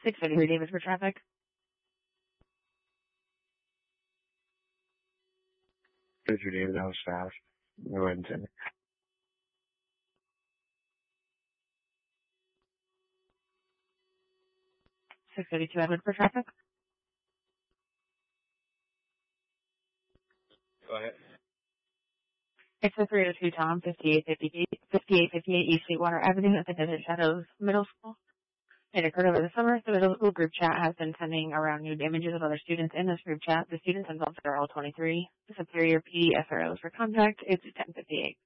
653 Davis for traffic. Good for David, that was fast. Go ahead and send it. 632 Edward for traffic. Go ahead. It's a 302 Tom, 5858 East Sweetwater Avenue at the Desert Shadows Middle School. It occurred over the summer. The middle school group chat has been sending around nude images of other students in this group chat. The students involved are all 23. The superior PD SROs for contact. It's 1058.